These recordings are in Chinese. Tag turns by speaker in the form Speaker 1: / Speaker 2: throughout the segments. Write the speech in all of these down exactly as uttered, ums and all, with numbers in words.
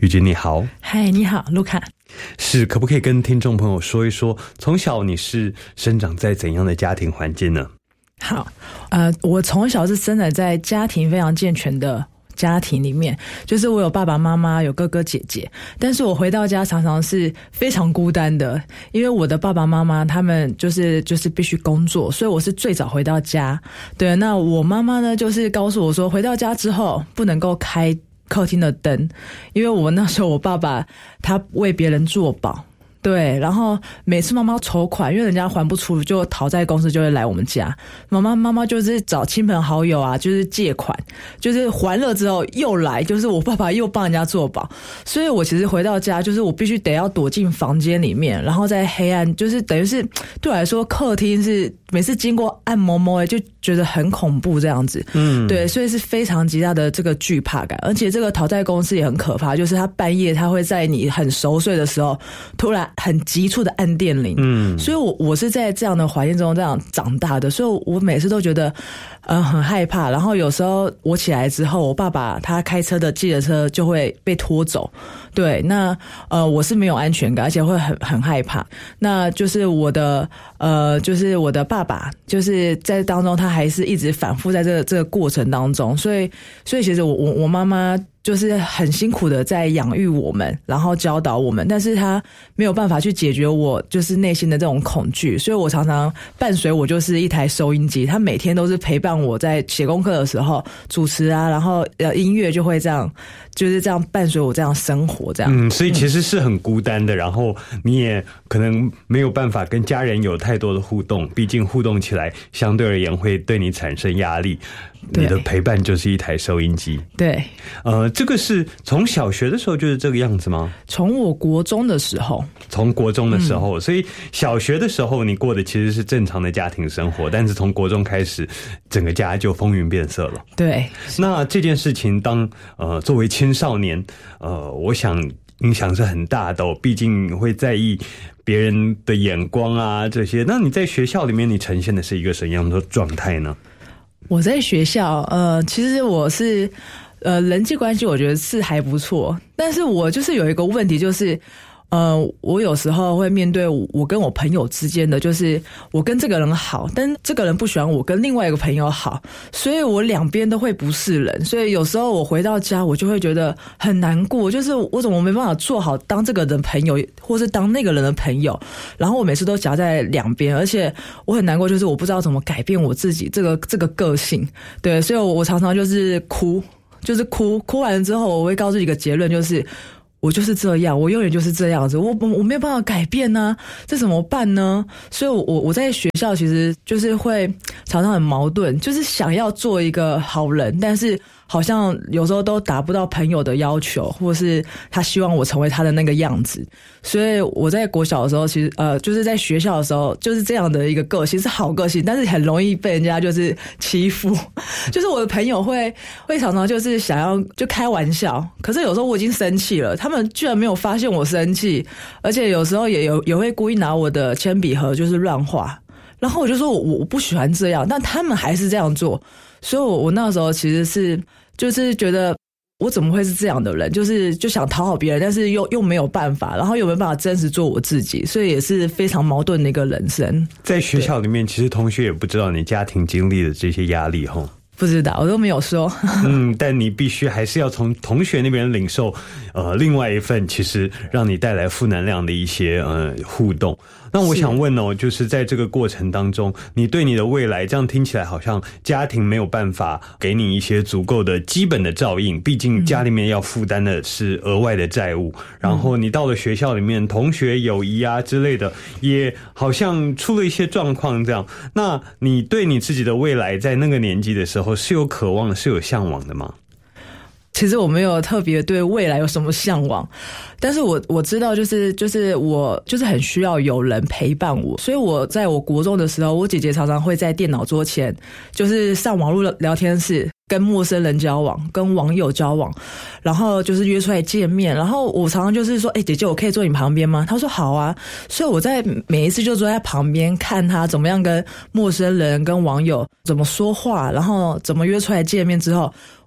Speaker 1: 玉君你好。
Speaker 2: 嗨，你好，卢卡。
Speaker 1: 是，可不可以跟听众朋友说一说，从小你是生长在怎样的家庭环境呢？
Speaker 2: 好，呃，我从小是生长在家庭非常健全的家庭里面，就是我有爸爸妈妈，有哥哥姐姐，但是我回到家常常是非常孤单的，因为我的爸爸妈妈他们就是就是必须工作，所以我是最早回到家。对，那我妈妈呢，就是告诉我说，回到家之后不能够开客厅的灯，因为我那时候我爸爸他为别人作保。对，然后每次妈妈筹款，因为人家还不出，就讨债公司就会来我们家。妈妈妈妈就是找亲朋好友啊，就是借款，就是还了之后又来，就是我爸爸又帮人家做保。所以我其实回到家，就是我必须得要躲进房间里面，然后在黑暗，就是等于是对我来说，客厅是每次经过暗蒙蒙的，就觉得很恐怖这样子。嗯，对，所以是非常极大的这个惧怕感，而且这个讨债公司也很可怕，就是他半夜他会在你很熟睡的时候，突然很急促的按电铃。嗯，所以我我是在这样的环境中这样长大的，所以我每次都觉得呃很害怕。然后有时候我起来之后，我爸爸他开车的计程车就会被拖走。对，那呃我是没有安全感，而且会很很害怕。那就是我的呃就是我的爸爸，就是在当中他还是一直反复在这个这个过程当中，所以所以其实我我我妈妈就是很辛苦的在养育我们，然后教导我们，但是他没有办法去解决我就是内心的这种恐惧，所以我常常伴随我就是一台收音机，他每天都是陪伴我在写功课的时候主持啊，然后呃音乐就会这样就是这样伴随我这样生活这样。
Speaker 1: 嗯，所以其实是很孤单的，嗯，然后你也可能没有办法跟家人有太多的互动，毕竟互动起来相对而言会对你产生压力。你的陪伴就是一台收音机。
Speaker 2: 对，
Speaker 1: 呃，这个是从小学的时候就是这个样子吗？
Speaker 2: 从我国中的时候，从
Speaker 1: 国中的时候，嗯，所以小学的时候你过的其实是正常的家庭生活，但是从国中开始，整个家就风云变色了。
Speaker 2: 对，
Speaker 1: 那这件事情当呃作为青少年，呃，我想影响是很大的，哦，毕竟会在意别人的眼光啊这些。那你在学校里面，你呈现的是一个什么样的状态呢？
Speaker 2: 我在学校，呃，其实我是，呃，人际关系我觉得是还不错，但是我就是有一个问题，就是呃，我有时候会面对我跟我朋友之间的，就是我跟这个人好，但这个人不喜欢我跟另外一个朋友好，所以我两边都会不是人，所以有时候我回到家我就会觉得很难过，就是我怎么没办法做好当这个人朋友或是当那个人的朋友，然后我每次都夹在两边，而且我很难过，就是我不知道怎么改变我自己这个这个个性。对，所以我我常常就是哭，就是哭哭完了之后我会告诉一个结论，就是我就是这样，我永远就是这样子，我我没有办法改变呢，这怎么办呢？所以我我我在学校其实就是会常常很矛盾，就是想要做一个好人，但是好像有时候都达不到朋友的要求，或是他希望我成为他的那个样子。所以我在国小的时候，其实呃，就是在学校的时候，就是这样的一个个性，是好个性，但是很容易被人家就是欺负。就是我的朋友会会常常就是想要就开玩笑，可是有时候我已经生气了，他们居然没有发现我生气，而且有时候也有也会故意拿我的铅笔盒就是乱画，然后我就说我我不喜欢这样，但他们还是这样做，所以我我那时候其实是就是觉得我怎么会是这样的人，就是就想讨好别人，但是又又没有办法，然后又没有办法真实做我自己，所以也是非常矛盾的一个人生。
Speaker 1: 在学校里面，其实同学也不知道你家庭经历的这些压力齁。
Speaker 2: 不知道，我都没有说。
Speaker 1: 嗯，但你必须还是要从同学那边领受，呃，另外一份其实让你带来负能量的一些呃互动。那我想问哦，就是在这个过程当中，你对你的未来，这样听起来好像家庭没有办法给你一些足够的基本的照应，毕竟家里面要负担的是额外的债务，嗯，然后你到了学校里面，同学友谊啊之类的，也好像出了一些状况这样。那你对你自己的未来，在那个年纪的时候，是有渴望的，是有向往的吗？
Speaker 2: 其实我没有特别对未来有什么向往，但是我我知道就是就是我就是很需要有人陪伴我，所以我在我国中的时候，我姐姐常常会在电脑桌前就是上网络聊天室跟陌生人交往，跟网友交往，然后就是约出来见面，然后我常常就是说，哎、欸，姐姐，我可以坐你旁边吗？她说好啊，所以我在每一次就坐在旁边看她怎么样跟陌生人、跟网友怎么说话，然后怎么约出来见面之后。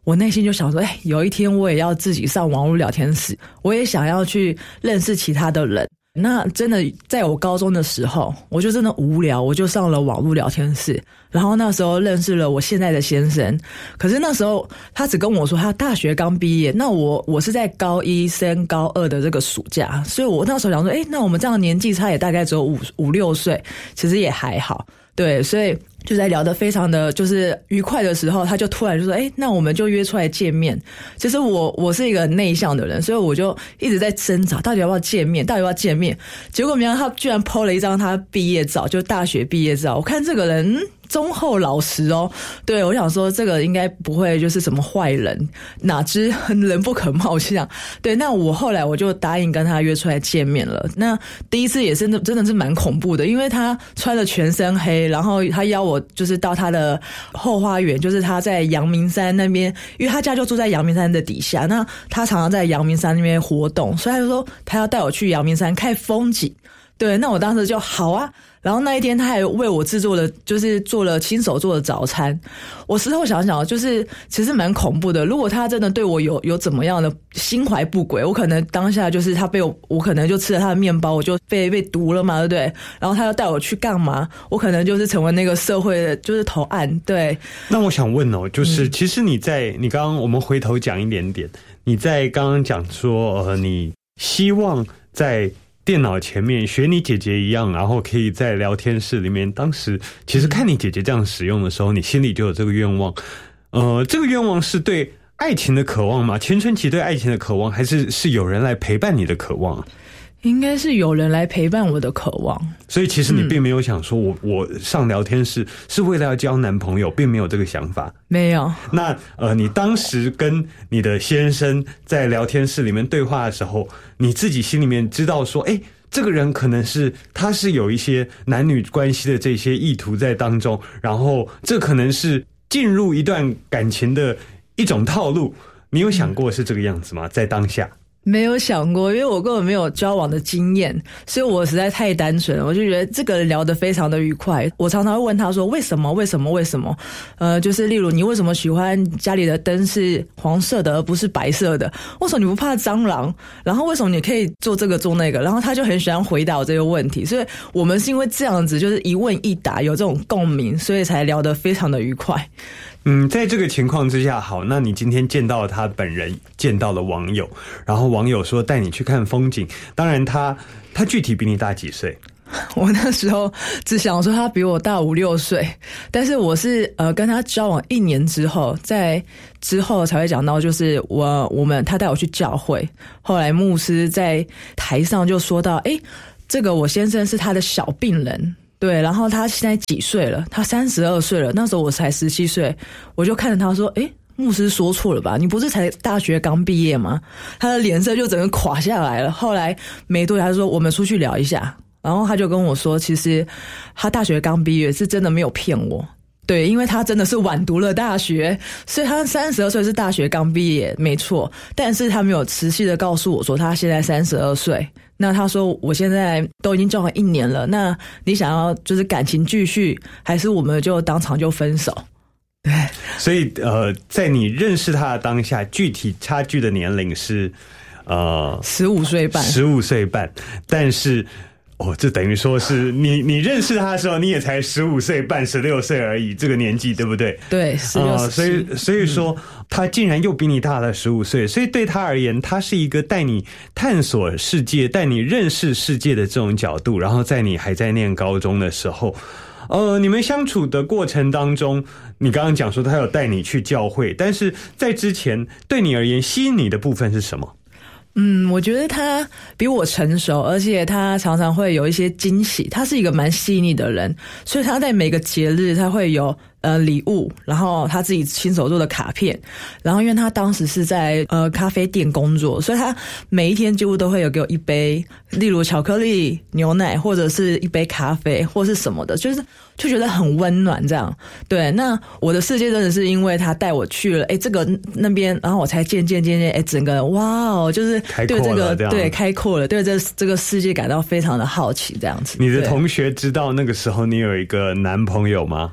Speaker 2: 我内心就想说，哎、欸，有一天我也要自己上网络聊天室，我也想要去认识其他的人。那真的在我高中的时候，我就真的无聊，我就上了网络聊天室，然后那时候认识了我现在的先生。可是那时候他只跟我说他大学刚毕业，那我我是在高一升高二的这个暑假，所以我那时候想说，诶，那我们这样年纪差也大概只有五五六岁，其实也还好。对，所以就在聊得非常的就是愉快的时候，他就突然就说，诶，那我们就约出来见面。其实我我是一个很内向的人，所以我就一直在挣扎，到底要不要见面，到底要不要见面。结果没想到他居然 po 了一张他毕业照，就大学毕业照。我看这个人、嗯、忠厚老实哦，对，我想说这个应该不会就是什么坏人，哪知人不可貌相。对，那我后来我就答应跟他约出来见面了。那第一次也是真的是蛮恐怖的，因为他穿了全身黑，然后他邀我就是到他的后花园，就是他在阳明山那边，因为他家就住在阳明山的底下，那他常常在阳明山那边活动，所以他就说他要带我去阳明山看风景。对，那我当时就好啊。然后那一天他还为我制作了，就是做了亲手做的早餐。我事后想想，就是其实蛮恐怖的。如果他真的对我有有怎么样的心怀不轨，我可能当下就是他被我，我可能就吃了他的面包，我就被被毒了嘛，对不对？然后他要带我去干嘛？我可能就是成为那个社会的就是投案。对。
Speaker 1: 那我想问哦，就是其实你在、嗯、你刚刚我们回头讲一点点，你在刚刚讲说呃，你希望在电脑前面学你姐姐一样，然后可以在聊天室里面，当时其实看你姐姐这样使用的时候，你心里就有这个愿望。呃，这个愿望是对爱情的渴望吗？青春期对爱情的渴望，还是是有人来陪伴你的渴望？
Speaker 2: 应该是有人来陪伴我的渴望。
Speaker 1: 所以其实你并没有想说我、嗯、我上聊天室是为了要交男朋友，并没有这个想法。
Speaker 2: 没有。
Speaker 1: 那呃，你当时跟你的先生在聊天室里面对话的时候，你自己心里面知道说，诶，这个人可能是他是有一些男女关系的这些意图在当中，然后这可能是进入一段感情的一种套路。你有想过是这个样子吗？在当下
Speaker 2: 没有想过，因为我根本没有交往的经验，所以我实在太单纯了。我就觉得这个聊得非常的愉快。我常常会问他说为什么为什么为什么呃，就是例如你为什么喜欢家里的灯是黄色的而不是白色的，为什么你不怕蟑螂，然后为什么你可以做这个做那个，然后他就很喜欢回答我这个问题。所以我们是因为这样子就是一问一答有这种共鸣，所以才聊得非常的愉快。
Speaker 1: 嗯，在这个情况之下，好，那你今天见到了他本人，见到了网友，然后网友说带你去看风景，当然他他具体比你大几岁？
Speaker 2: 我那时候只想说他比我大五六岁，但是我是呃跟他交往一年之后，在之后才会讲到，就是我我们他带我去教会，后来牧师在台上就说到，诶，这个我先生是他的小病人。对，然后他现在几岁了？他三十二岁了。那时候我才十七岁，我就看着他说：“诶，牧师说错了吧？你不是才大学刚毕业吗？”他的脸色就整个垮下来了。后来没多久，他就说：“我们出去聊一下。”然后他就跟我说：“其实他大学刚毕业，是真的没有骗我。”对，因为他真的是晚读了大学，所以他三十二岁是大学刚毕业，没错。但是他没有持续的告诉我说他现在三十二岁。那他说我现在都已经交往一年了，那你想要就是感情继续，还是我们就当场就分手？对，
Speaker 1: 所以呃，在你认识他的当下，具体差距的年龄是呃
Speaker 2: 十五岁半，
Speaker 1: 十五岁半，但是。哦，这等于说是你你认识他的时候，你也才十五岁半、十六岁而已，这个年纪对不对？
Speaker 2: 对，十六、
Speaker 1: 呃。所以所以说、嗯，他竟然又比你大了十五岁，所以对他而言，他是一个带你探索世界、带你认识世界的这种角度。然后在你还在念高中的时候，呃，你们相处的过程当中，你刚刚讲说他有带你去教会，但是在之前对你而言吸引你的部分是什么？
Speaker 2: 嗯，我觉得他比我成熟，而且他常常会有一些惊喜。他是一个蛮细腻的人，所以他在每个节日他会有呃礼物，然后他自己亲手做的卡片。然后因为他当时是在呃咖啡店工作，所以他每一天几乎都会有给我一杯，例如巧克力、牛奶，或者是一杯咖啡，或是什么的，就是就觉得很温暖这样。对，那我的世界真的是因为他带我去了，诶，这个那边，然后我才渐渐渐渐，诶，整个哇哦，就是对这个
Speaker 1: 这
Speaker 2: 对开阔了，对这这个世界感到非常的好奇这样子。
Speaker 1: 你的同学知道那个时候你有一个男朋友吗？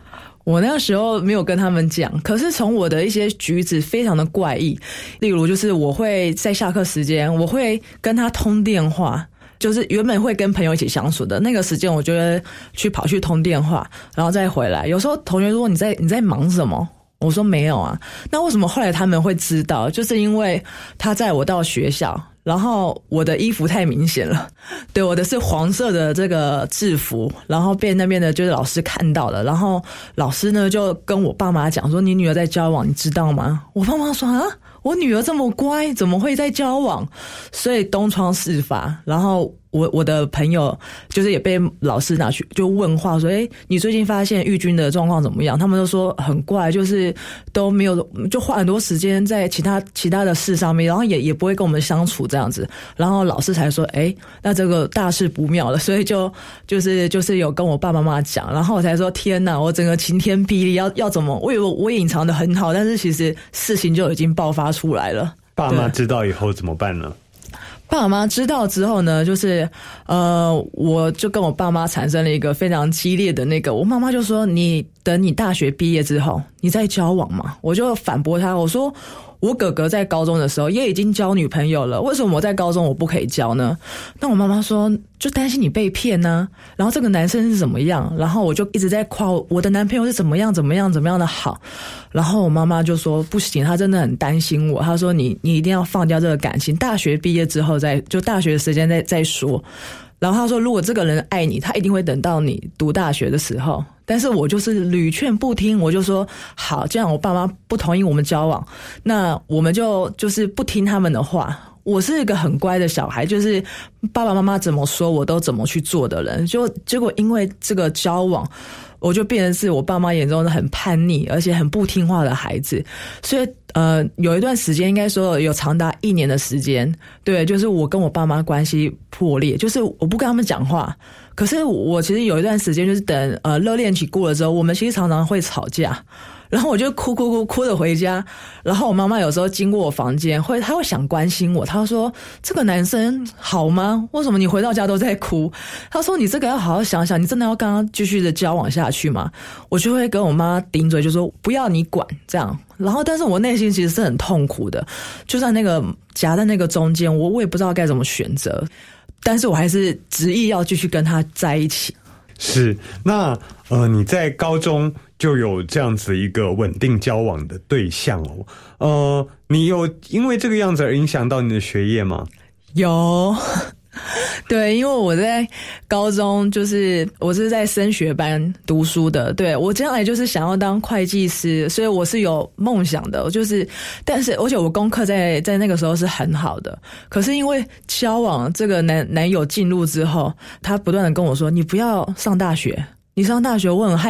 Speaker 2: 我那个时候没有跟他们讲，可是从我的一些举止非常的怪异，例如就是我会在下课时间，我会跟他通电话，就是原本会跟朋友一起相处的那个时间，我就会去跑去通电话，然后再回来。有时候同学说你在你在忙什么？我说没有啊。那为什么后来他们会知道？就是因为他载我到学校，然后我的衣服太明显了，对，我的是黄色的这个制服，然后被那边的就是老师看到了，然后老师呢就跟我爸妈讲说你女儿在交往，你知道吗？我爸妈说啊，我女儿这么乖，怎么会在交往？所以东窗事发，然后我我的朋友就是也被老师拿去就问话说，诶，你最近发现玉君的状况怎么样？他们都说很怪，就是都没有，就花很多时间在其他其他的事上面，然后也也不会跟我们相处这样子。然后老师才说，诶，那这个大事不妙了，所以就就是就是有跟我爸爸妈妈讲，然后我才说天哪，我整个晴天霹雳，要要怎么？我以为我隐藏的很好，但是其实事情就已经爆发出来了。
Speaker 1: 爸妈知道以后怎么办呢？
Speaker 2: 爸妈知道之后呢，就是呃，我就跟我爸妈产生了一个非常激烈的那个，我妈妈就说：“你等你大学毕业之后，你再交往嘛。”我就反驳她，我说：“我哥哥在高中的时候也已经交女朋友了，为什么我在高中我不可以交呢？”那我妈妈说：“就担心你被骗呢、啊。然后这个男生是怎么样？”然后我就一直在夸我的男朋友是怎么样怎么样怎么样的好。然后我妈妈就说：“不行，她真的很担心我。她说你你一定要放掉这个感情，大学毕业之后再就大学的时间再再说。”然后她说：“如果这个人爱你，他一定会等到你读大学的时候。”但是我就是屡劝不听，我就说好，这样我爸妈不同意我们交往，那我们就就是不听他们的话。我是一个很乖的小孩，就是爸爸妈妈怎么说我都怎么去做的人。就结果因为这个交往，我就变成是我爸妈眼中的很叛逆而且很不听话的孩子。所以呃，有一段时间，应该说有长达一年的时间，对，就是我跟我爸妈关系破裂，就是我不跟他们讲话。可是我其实有一段时间，就是等呃热恋期过了之后，我们其实常常会吵架。然后我就哭哭哭哭着回家，然后我妈妈有时候经过我房间，会她会想关心我，她说这个男生好吗？为什么你回到家都在哭？她说你这个要好好想想，你真的要跟他继续的交往下去吗？我就会跟我妈顶嘴，就说不要你管这样。然后但是我内心其实是很痛苦的，就在那个夹在那个中间，我我也不知道该怎么选择，但是我还是执意要继续跟他在一起。
Speaker 1: 是，那呃你在高中就有这样子一个稳定交往的对象哦，呃，你有因为这个样子而影响到你的学业吗？
Speaker 2: 有。对，因为我在高中就是我是在升学班读书的，对，我将来就是想要当会计师，所以我是有梦想的，就是但是而且我功课在在那个时候是很好的，可是因为交往这个男男友进入之后，他不断的跟我说你不要上大学，你上大学我很害